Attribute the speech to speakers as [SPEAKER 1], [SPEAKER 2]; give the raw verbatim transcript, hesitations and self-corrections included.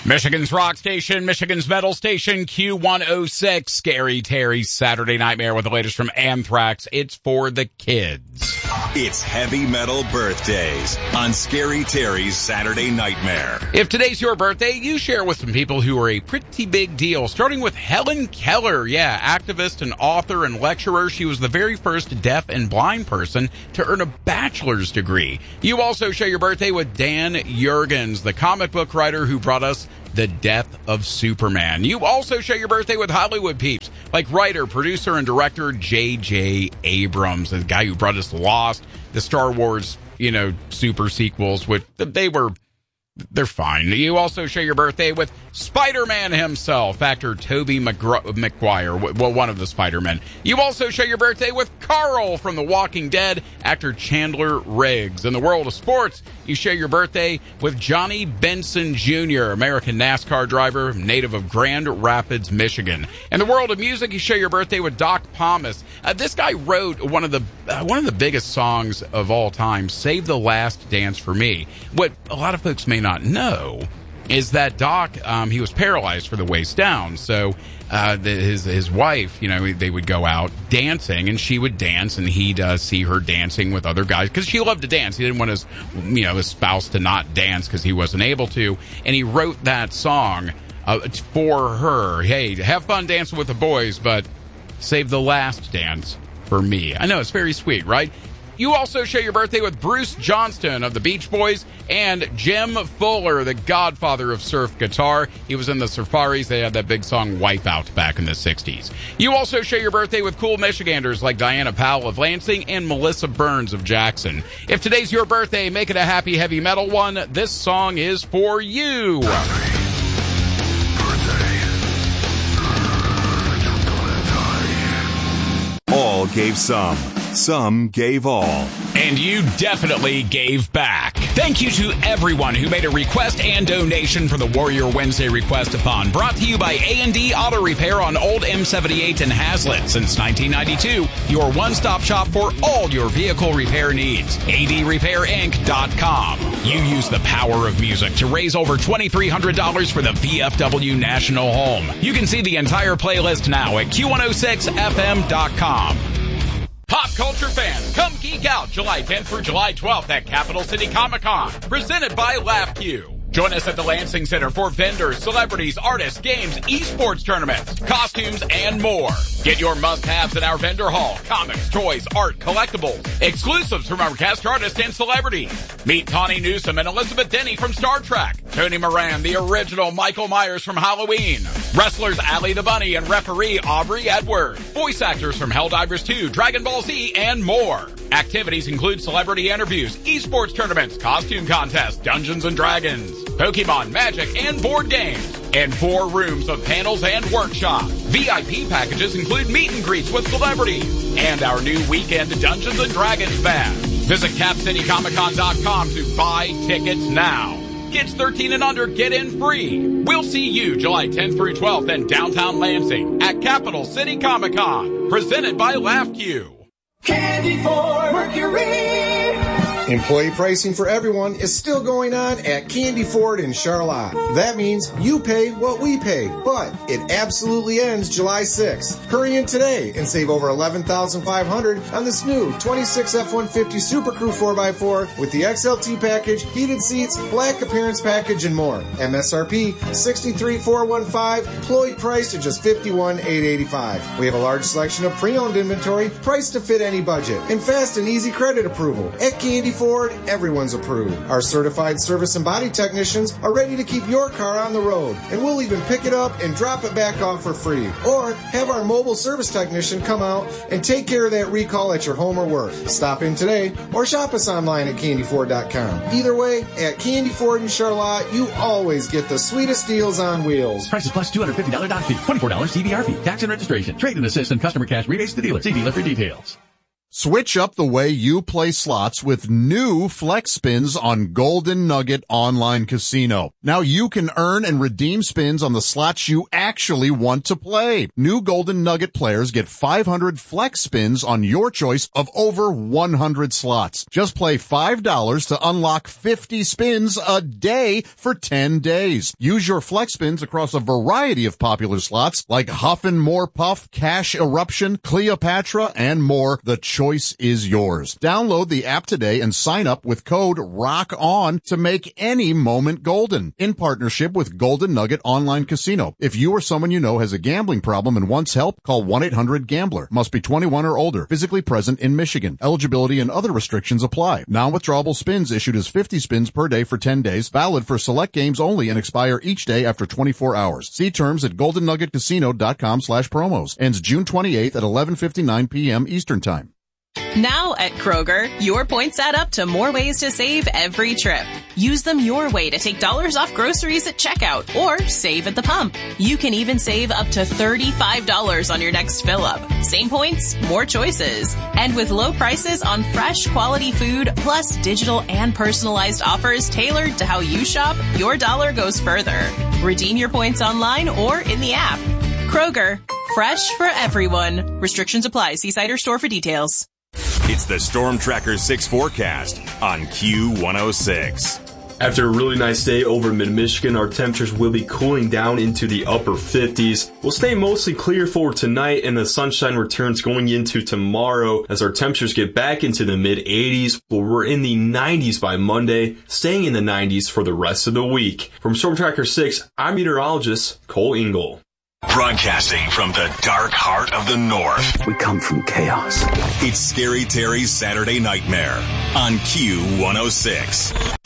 [SPEAKER 1] Michigan's rock station, Michigan's metal station, Q one oh six, Scary Terry's Saturday Nightmare with the latest from Anthrax. It's for the kids.
[SPEAKER 2] It's Heavy Metal Birthdays on Scary Terry's Saturday Nightmare.
[SPEAKER 1] If today's your birthday, you share with some people who are a pretty big deal, starting with Helen Keller. Yeah, activist and author and lecturer. She was the very first deaf and blind person to earn a bachelor's degree. You also share your birthday with Dan Jurgens, the comic book writer who brought us The Death of Superman. You also share your birthday with Hollywood peeps, like writer, producer, and director J J Abrams, the guy who brought us Lost, the Star Wars, you know, super sequels, which they were, they're fine. You also share your birthday with Spider-Man himself, actor Tobey Maguire, well, one of the Spider-Men. You also share your birthday with Carl from The Walking Dead, actor Chandler Riggs. In the world of sports, you share your birthday with Johnny Benson Junior, American NASCAR driver, native of Grand Rapids, Michigan. In the world of music, you share your birthday with Doc Pomus. Uh, this guy wrote one of the uh, one of the biggest songs of all time, "Save the Last Dance for Me." What a lot of folks may not know is that Doc, um, he was paralyzed from the waist down, so uh, the, his his wife, you know, they would go out dancing, and she would dance, and he'd uh, see her dancing with other guys, because she loved to dance. He didn't want his, you know, his spouse to not dance because he wasn't able to, and he wrote that song uh, for her. Hey, have fun dancing with the boys, but save the last dance for me. I know, it's very sweet, right? You also share your birthday with Bruce Johnston of the Beach Boys and Jim Fuller, the godfather of surf guitar. He was in the Safaris. They had that big song Wipeout back in the sixties. You also share your birthday with cool Michiganders like Diana Powell of Lansing and Melissa Burns of Jackson. If today's your birthday, make it a happy heavy metal one. This song is for you.
[SPEAKER 2] All gave some. Some gave all.
[SPEAKER 1] And you definitely gave back. Thank you to everyone who made a request and donation for the Warrior Wednesday Request-a-thon, brought to you by A and D Auto Repair on Old M seventy-eight and Hazlitt. Since nineteen ninety-two, your one-stop shop for all your vehicle repair needs. A D repair inc dot com. You use the power of music to raise over twenty-three hundred dollars for the V F W National Home. You can see the entire playlist now at Q one oh six F M dot com. Pop culture fans, come geek out July tenth through July twelfth at Capital City Comic Con, presented by LaughQ. Join us at the Lansing Center for vendors, celebrities, artists, games, esports tournaments, costumes, and more. Get your must-haves in our vendor hall: comics, toys, art, collectibles, exclusives from our cast artists and celebrities. Meet Tawny Newsome and Elizabeth Denny from Star Trek, Tony Moran, the original Michael Myers from Halloween, wrestlers Allie the Bunny and referee Aubrey Edwards, voice actors from Helldivers two, Dragon Ball Z, and more. Activities include celebrity interviews, esports tournaments, costume contests, Dungeons and Dragons, Pokemon, Magic, and board games, and four rooms of panels and workshops. V I P packages include meet and greets with celebrities and our new weekend Dungeons and Dragons bash. Visit cap city comic con dot com to buy tickets now. Kids thirteen and under get in free. We'll see you July tenth through twelfth in downtown Lansing at Capital City Comic Con, presented by LaughQ.
[SPEAKER 3] Candy for Mercury.
[SPEAKER 4] Employee pricing for everyone is still going on at Candy Ford in Charlotte. That means you pay what we pay, but it absolutely ends July sixth. Hurry in today and save over eleven thousand five hundred dollars on this new twenty-six F one fifty Super Crew four by four with the X L T package, heated seats, black appearance package, and more. M S R P sixty-three thousand four hundred fifteen, employee price at just fifty-one thousand eight hundred eighty-five. We have a large selection of pre-owned inventory priced to fit any budget, and fast and easy credit approval. At Candy Ford, everyone's approved. Our certified service and body technicians are ready to keep your car on the road, and we'll even pick it up and drop it back off for free. Or have our mobile service technician come out and take care of that recall at your home or work. Stop in today or shop us online at candy ford dot com. Either way, at Candy Ford in Charlotte, you always get the sweetest deals on wheels.
[SPEAKER 5] Prices plus two hundred fifty dollars doc fee, twenty-four dollars C V R fee, tax and registration, trade and assist, and customer cash rebates to dealer. See dealer for details. Switch up the way you play slots with new Flex Spins on Golden Nugget Online Casino. Now you can earn and redeem spins on the slots you actually want to play. New Golden Nugget players get five hundred Flex Spins on your choice of over one hundred slots. Just play five dollars to unlock fifty spins a day for ten days. Use your Flex Spins across a variety of popular slots like Huff and More Puff, Cash Eruption, Cleopatra, and more. The choice is yours. Download the app today and sign up with code ROCKON to make any moment golden. In partnership with Golden Nugget Online Casino. If you or someone you know has a gambling problem and wants help, call one eight hundred gambler. Must be twenty-one or older. Physically present in Michigan. Eligibility and other restrictions apply. Non-withdrawable spins issued as fifty spins per day for ten days. Valid for select games only and expire each day after twenty-four hours. See terms at golden nugget casino dot com slash promos. Ends June twenty-eighth at eleven fifty-nine p.m. Eastern Time.
[SPEAKER 6] Now at Kroger, your points add up to more ways to save every trip. Use them your way to take dollars off groceries at checkout or save at the pump. You can even save up to thirty-five dollars on your next fill-up. Same points, more choices. And with low prices on fresh, quality food, plus digital and personalized offers tailored to how you shop, your dollar goes further. Redeem your points online or in the app. Kroger, fresh for everyone. Restrictions apply. See site or store for details.
[SPEAKER 2] It's the Storm Tracker six forecast on Q one oh six.
[SPEAKER 7] After a really nice day over mid-Michigan, our temperatures will be cooling down into the upper fifties. We'll stay mostly clear for tonight, and the sunshine returns going into tomorrow as our temperatures get back into the mid-eighties. But we're in the nineties by Monday, staying in the nineties for the rest of the week. From Storm Tracker six, I'm meteorologist Cole Engel.
[SPEAKER 2] Broadcasting from the dark heart of the North.
[SPEAKER 8] We come from chaos.
[SPEAKER 2] It's Scary Terry's Saturday Nightmare on Q one oh six.